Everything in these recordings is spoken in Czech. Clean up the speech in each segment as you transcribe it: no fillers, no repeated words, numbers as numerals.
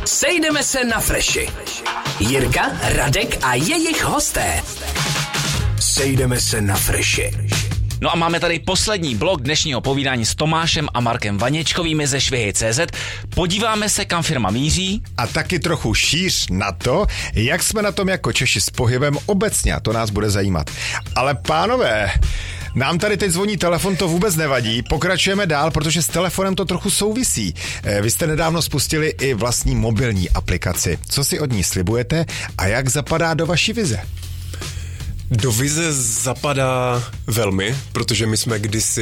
Sejdeme se na Freši. Jirka, Radek a jejich hosté. Sejdeme se na Freši. No a máme tady poslední blok dnešního povídání s Tomášem a Markem Vaněčkovými ze Švihy.cz. Podíváme se, kam firma míří. A taky trochu šíř na to, jak jsme na tom jako Češi s pohybem obecně, a to nás bude zajímat. Ale pánové, nám tady teď zvoní telefon, to vůbec nevadí, pokračujeme dál, protože s telefonem to trochu souvisí. Vy jste nedávno spustili i vlastní mobilní aplikaci. Co si od ní slibujete a jak zapadá do vaší vize? Do vize zapadá velmi, protože my jsme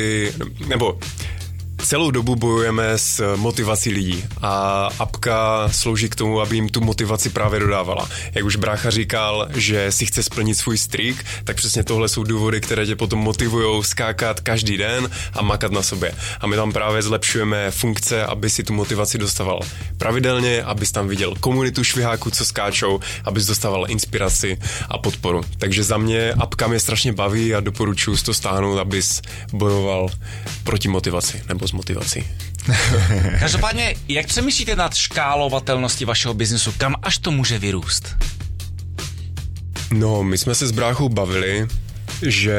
celou dobu bojujeme s motivací lidí a apka slouží k tomu, aby jim tu motivaci právě dodávala. Jak už brácha říkal, že si chce splnit svůj streak, tak přesně tohle jsou důvody, které tě potom motivujou skákat každý den a makat na sobě. A my tam právě zlepšujeme funkce, aby si tu motivaci dostával pravidelně, abys tam viděl komunitu šviháků, co skáčou, abys dostával inspiraci a podporu. Takže za mě apka mě strašně baví a doporučuji to stáhnout, abys bojoval proti motivaci nebo s motivací. Každopádně, jak přemýšlíte nad škálovatelností vašeho biznesu? Kam až to může vyrůst? No, my jsme se s bráchou bavili, že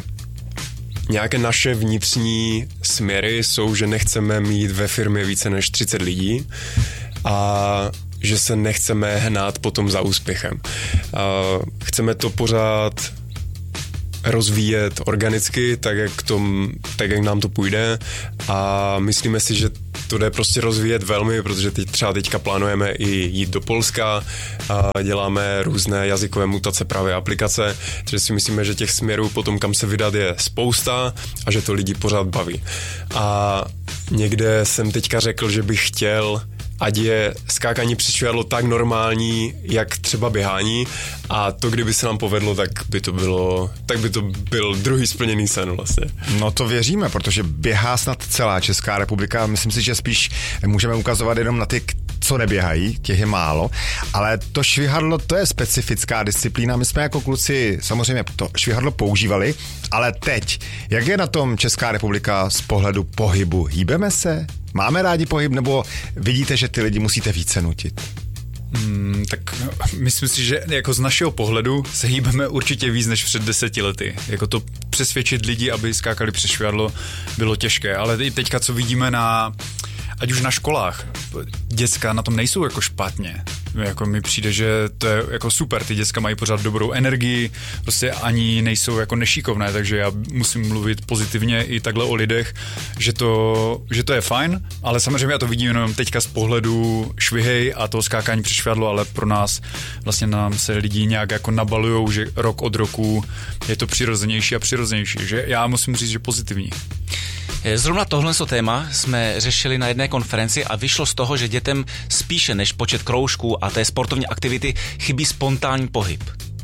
nějaké naše vnitřní směry jsou, že nechceme mít ve firmě více než 30 lidí a že se nechceme hnát potom za úspěchem. Chceme to pořád rozvíjet organicky, tak jak nám to půjde, a myslíme si, že to jde prostě rozvíjet velmi, protože teďka plánujeme i jít do Polska a děláme různé jazykové mutace právě aplikace, takže si myslíme, že těch směrů potom, kam se vydat, je spousta a že to lidi pořád baví. A někde jsem teďka řekl, že bych chtěl, ať je skákání přes švihadlo tak normální, jak třeba běhání, a to, kdyby se nám povedlo, tak by to byl druhý splněný sen vlastně. No to věříme, protože běhá snad celá Česká republika. Myslím si, že spíš můžeme ukazovat jenom na ty, co neběhají, těch je málo, ale to švihadlo, to je specifická disciplína. My jsme jako kluci samozřejmě to švihadlo používali, ale teď, jak je na tom Česká republika z pohledu pohybu? Hýbeme se? Máme rádi pohyb, nebo vidíte, že ty lidi musíte více nutit? Tak myslím si, že jako z našeho pohledu se hýbeme určitě víc než před 10 lety. Jako to přesvědčit lidi, aby skákali přes švihadlo, bylo těžké, ale i teďka, co vidíme ať už na školách, děcka na tom nejsou jako špatně. Jako mi přijde, že to je jako super, ty děcka mají pořád dobrou energii, prostě ani nejsou jako nešikovné, takže já musím mluvit pozitivně i takhle o lidech, že to je fajn, ale samozřejmě já to vidím jenom teďka z pohledu švihej a toho skákání přes švihadlo, ale pro nás vlastně nám se lidi nějak jako nabalujou, že rok od roku je to přirozenější a přirozenější, že já musím říct, že pozitivní. Zrovna tohle téma jsme řešili na jedné konferenci a vyšlo z toho, že dětem spíše než počet kroužků a té sportovní aktivity chybí spontánní pohyb,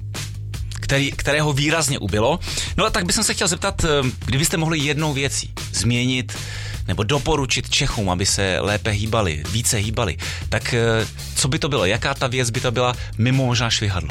kterého výrazně ubylo. No a tak bych se chtěl zeptat, kdybyste mohli jednou věcí změnit nebo doporučit Čechům, aby se lépe hýbali, více hýbali, tak co by to bylo? Jaká ta věc by to byla mimo možná švihadlo?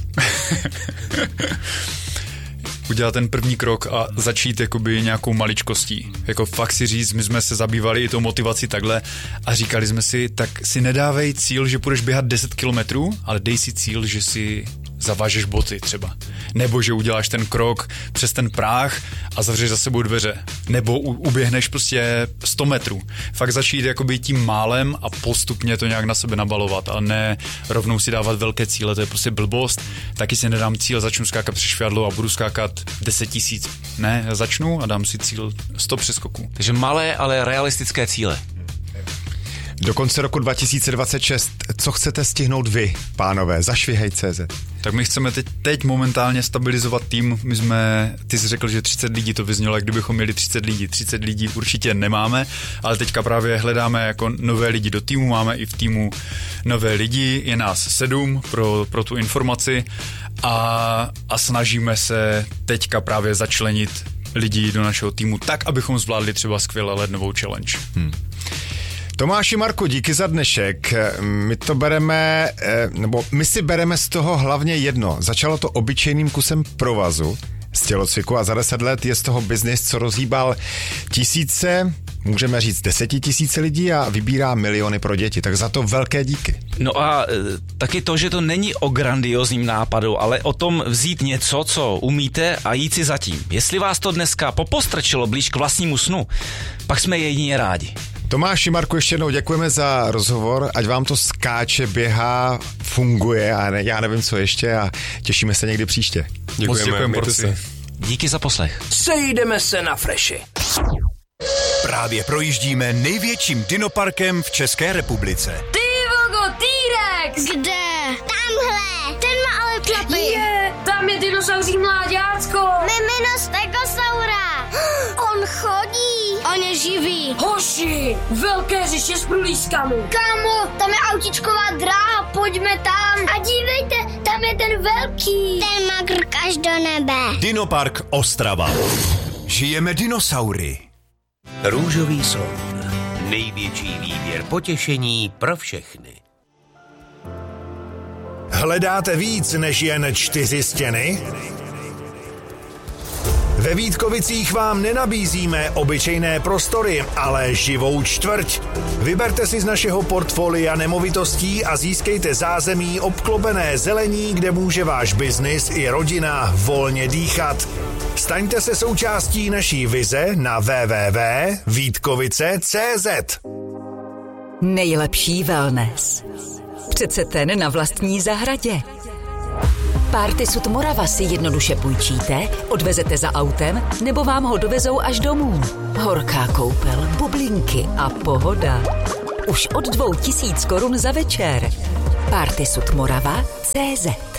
Udělat ten první krok a začít jakoby nějakou maličkostí. Jako fakt si říct, my jsme se zabývali i tou motivací takhle a říkali jsme si, tak si nedávej cíl, že půjdeš běhat 10 kilometrů, ale dej si cíl, že si zavážeš boty třeba. Nebo že uděláš ten krok přes ten práh a zavřeš za sebou dveře. Nebo uběhneš prostě 100 metrů. Fakt začít jakoby tím málem a postupně to nějak na sebe nabalovat, ale ne rovnou si dávat velké cíle, to je prostě blbost. Taky si nedám cíl, začnu skákat přes švihadlo a budu skákat 10 000. Ne, já začnu a dám si cíl 100 přeskoků. Takže malé, ale realistické cíle. Do konce roku 2026, co chcete stihnout vy, pánové, za Švihej.cz? Tak my chceme teď momentálně stabilizovat tým. Ty jsi řekl, že 30 lidí, to vyznělo, jak kdybychom měli 30 lidí. 30 lidí určitě nemáme, ale teďka právě hledáme jako nové lidi do týmu, máme i v týmu nové lidi, je nás 7 pro tu informaci a snažíme se teďka právě začlenit lidi do našeho týmu tak, abychom zvládli třeba skvěle lednovou challenge. Tomáši, Marku, díky za dnešek. My si bereme z toho hlavně jedno. Začalo to obyčejným kusem provazu z tělocviku a za 10 let je z toho biznis, co rozhýbal tisíce můžeme říct 10 000 lidí a vybírá miliony pro děti. Tak za to velké díky. No a taky to, že to není o grandiozním nápadu, ale o tom vzít něco, co umíte a jít si zatím. Jestli vás to dneska popostrčilo blíž k vlastnímu snu, pak jsme jedině rádi. Tomáši, Marku, ještě jednou děkujeme za rozhovor, ať vám to skáče, běhá, funguje a já nevím, co ještě a těšíme se někdy příště. Děkujeme, mějte se. Díky za poslech. Sejdeme se na Freši. Právě projíždíme největším dinoparkem v České republice. Ty vogo, T-Rex! Kde? Tamhle! Ten má ale klapy. Tam je dinosauří mláďácko. Mimino Stegosaura. On chodí. On je živý. Hoši, velké říše s průlískami. Kámo, tam je autičková dráha, pojďme tam. A dívejte, tam je ten velký. Ten má krk až do nebe. Dinopark Ostrava. Žijeme dinosaury. Růžový slon. Největší výběr potěšení pro všechny. Hledáte víc než jen 4 stěny? Ve Vítkovicích vám nenabízíme obyčejné prostory, ale živou čtvrť. Vyberte si z našeho portfolia nemovitostí a získejte zázemí obklopené zelení, kde může váš biznis i rodina volně dýchat. Staňte se součástí naší vize na www.vítkovice.cz. Nejlepší wellness. Přece ten na vlastní zahradě. Party Sud Morava si jednoduše půjčíte, odvezete za autem, nebo vám ho dovezou až domů. Horká koupel, bublinky a pohoda. Už od 2 000 korun za večer. Party Sud Morava.cz